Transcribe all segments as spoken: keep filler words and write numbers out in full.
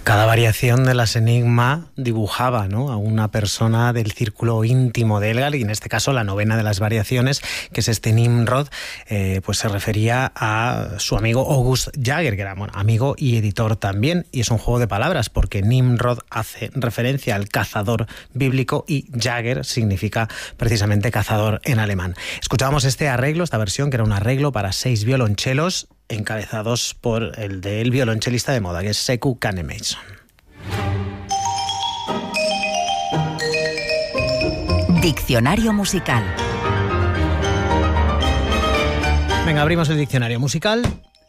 Cada variación de las Enigma dibujaba, ¿no?, a una persona del círculo íntimo de Elgar, y en este caso la novena de las variaciones, que es este Nimrod, eh, pues se refería a su amigo August Jagger, que era, bueno, amigo y editor también, y es un juego de palabras porque Nimrod hace referencia al cazador bíblico y Jagger significa precisamente cazador en alemán. Escuchábamos este arreglo, esta versión, que era un arreglo para seis violonchelos, encabezados por el del violonchelista de moda, que es Sekou Kane-Mason. Diccionario musical. Venga, abrimos el diccionario musical.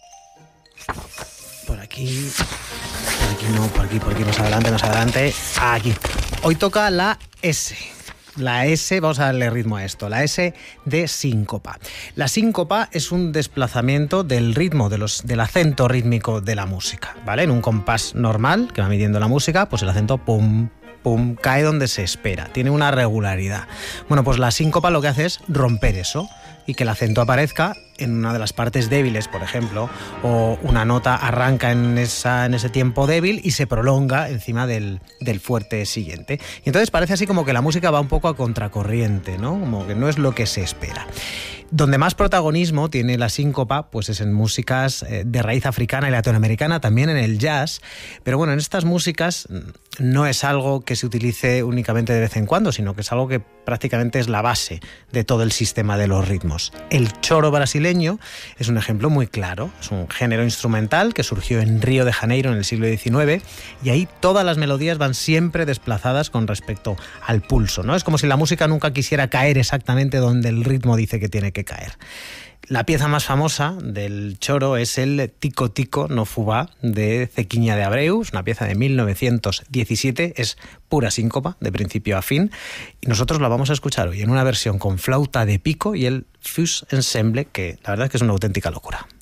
Por aquí, por aquí no, por aquí, por aquí, más adelante, más adelante. Aquí. Hoy toca la S. La S, vamos a darle ritmo a esto, la S de síncopa. La síncopa es un desplazamiento del ritmo, de los, del acento rítmico de la música, ¿vale? En un compás normal que va midiendo la música, pues el acento pum, pum, cae donde se espera, tiene una regularidad. Bueno, pues la síncopa lo que hace es romper eso y que el acento aparezca en una de las partes débiles, por ejemplo, o una nota arranca en, esa, en ese tiempo débil y se prolonga encima del, del fuerte siguiente. Y entonces parece así como que la música va un poco a contracorriente, ¿no? Como que no es lo que se espera. Donde más protagonismo tiene la síncopa, pues es en músicas de raíz africana y latinoamericana, también en el jazz. Pero bueno, en estas músicas no es algo que se utilice únicamente de vez en cuando, sino que es algo que prácticamente es la base de todo el sistema de los ritmos. El choro brasileño es un ejemplo muy claro. Es un género instrumental que surgió en Río de Janeiro en el siglo diecinueve, y ahí todas las melodías van siempre desplazadas con respecto al pulso, ¿no? Es como si la música nunca quisiera caer exactamente donde el ritmo dice que tiene que caer. La pieza más famosa del choro es el Tico Tico no Fubá de Zequiña de Abreu, una pieza de mil novecientos diecisiete, es pura síncopa de principio a fin, y nosotros la vamos a escuchar hoy en una versión con flauta de pico y el Fus Ensemble, que la verdad es que es una auténtica locura.